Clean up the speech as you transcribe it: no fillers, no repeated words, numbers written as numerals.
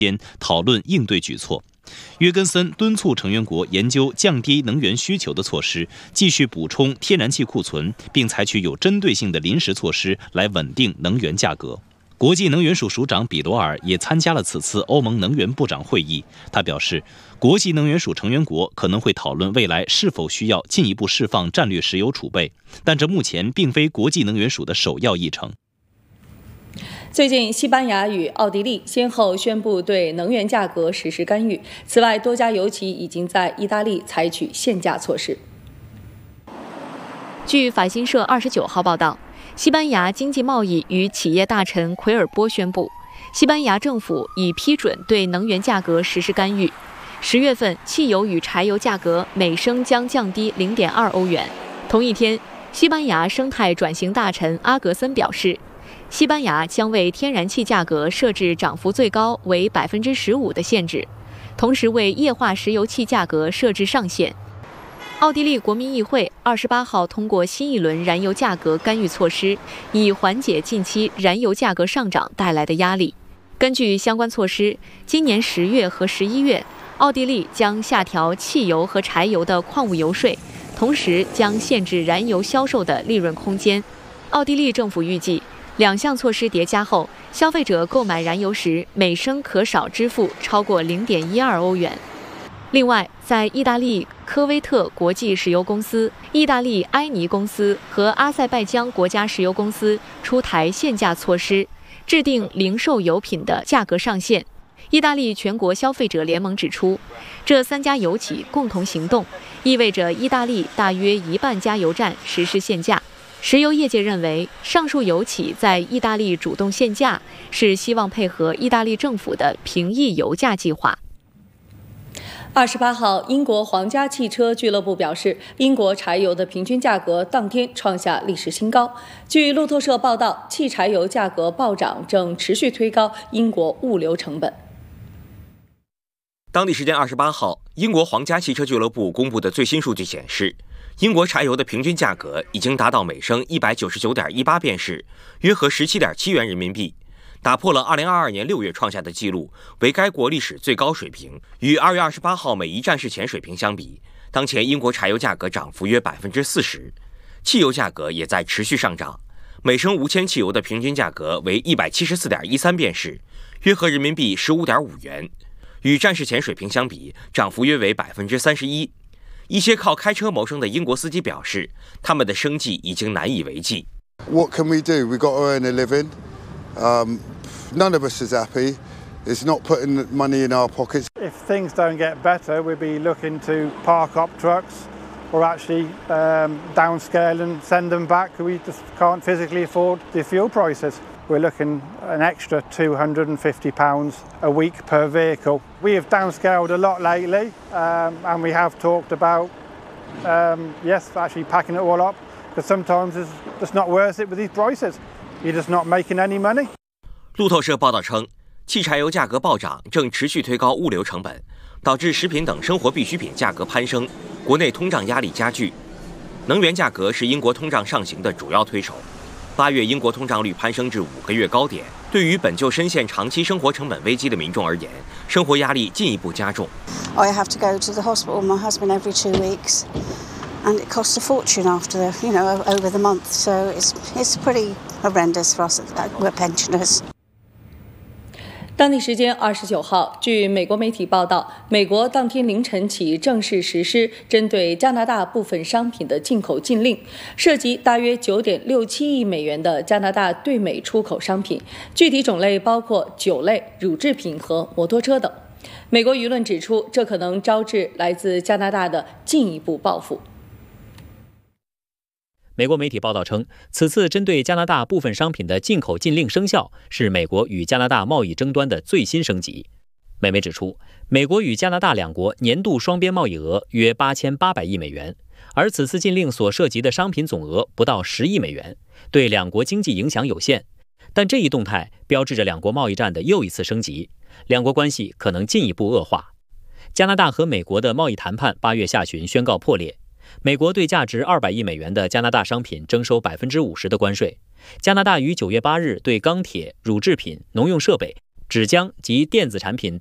间讨论应对举措。约根森敦促成员国研究降低能源需求的措施，继续补充天然气库存，并采取有针对性的临时措施来稳定能源价格。国际能源署署长比罗尔也参加了此次欧盟能源部长会议。他表示，国际能源署成员国可能会讨论未来是否需要进一步释放战略石油储备，但这目前并非国际能源署的首要议程。 最近，西班牙与奥地利先后宣布对能源价格实施干预。此外，多家油企已经在意大利采取限价措施。 据法新社29号报道，西班牙经济贸易与企业大臣奎尔波宣布，西班牙政府已批准对能源价格实施干预。10月份，汽油与柴油价格每升将降低0.2欧元。同一天，西班牙生态转型大臣阿格森表示，西班牙将为天然气价格设置涨幅最高为15%的限制，同时为液化石油气价格设置上限。奥地利国民议会28号通过新一轮燃油价格干预措施，以缓解近期燃油价格上涨带来的压力。根据相关措施，今年10月和11月，奥地利将下调汽油和柴油的矿物油税，同时将限制燃油销售的利润空间。奥地利政府预计，两项措施叠加后，消费者购买燃油时每升可少支付超过0.12欧元。另外，在意大利科威特国际石油公司、意大利埃尼公司和阿塞拜疆国家石油公司出台限价措施，制定零售油品的价格上限。意大利全国消费者联盟指出，这3家油企共同行动，意味着意大利大约1半加油站实施限价。石油业界认为，上述油企在意大利主动限价，是希望配合意大利政府的平抑油价计划。 28号，英国皇家汽车俱乐部表示，英国柴油的平均价格当天创下历史新高。据路透社报道，汽柴油价格暴涨正持续推高英国物流成本。 当地时间28号，英国皇家汽车俱乐部公布的最新数据显示，英国柴油的平均价格已经达到每升199.18便士，约合17.7元人民币，打破了2022年6月创下的纪录，为该国历史最高水平。与2月28号每一站式前水平相比，当前英国柴油价格涨幅约40%，汽油价格也在持续上涨，每升无铅汽油的平均价格为174.13便士，约合人民币15.5元，与战时前水平相比，涨幅约为31%。一些靠开车谋生的英国司机表示，他们的生计已经难以为继。 What can we do? We've got to earn a living. None of us is happy. It's not putting money in our pockets. If things don't get better, we'll be looking to park up trucks or actually downscale and send them back. We just can't physically afford the fuel prices. We're looking an extra £250 a week per vehicle. We have downscaled a lot lately, and we have talked about, actually packing it all up, because sometimes it's just not worth it with these prices. You're just not making any money. 路透社报道称，汽柴油价格暴涨正持续推高物流成本，导致食品等生活必需品价格攀升，国内通胀压力加剧。能源价格是英国通胀上行的主要推手。8月，英国通胀率攀升至5个月高点。对于本就深陷长期生活成本危机的民众而言，生活压力进一步加重。 I have to go to the hospital with my husband every 2 weeks, and it costs a fortune after, over the month. So it's pretty horrendous for us. We're pensioners. 当地时间29号，据美国媒体报道，美国当天凌晨起正式实施针对加拿大部分商品的进口禁令，涉及大约9.67亿美元的加拿大对美出口商品，具体种类包括酒类、乳制品和摩托车等。美国舆论指出，这可能招致来自加拿大的进一步报复。 美国媒体报道称，此次针对加拿大部分商品的进口禁令生效，是美国与加拿大贸易争端的最新升级。美媒指出，美国与加拿大两国年度双边贸易额约8800亿美元，而此次禁令所涉及的商品总额不到10亿美元，对两国经济影响有限。但这一动态标志着两国贸易战的又一次升级，两国关系可能进一步恶化。加拿大和美国的贸易谈判8月下旬宣告破裂。美国对价值200亿美元的加拿大商品征收50%的关税。加拿大于9月8日对钢铁、乳制品、农用设备、 纸浆及电子产品